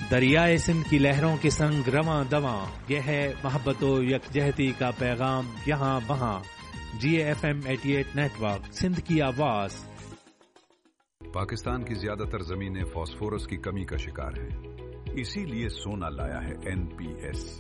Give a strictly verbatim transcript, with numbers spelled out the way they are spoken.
दरियाए सिंध की लहरों के संग रवां दवां, यह है मोहब्बतो यकजहती का पैगाम यहाँ वहाँ। जी एफ एम अठासी नेटवर्क, सिंध की आवाज। पाकिस्तान की ज्यादातर जमीनें फास्फोरस की कमी का शिकार हैं, इसीलिए सोना लाया है एन पी एस।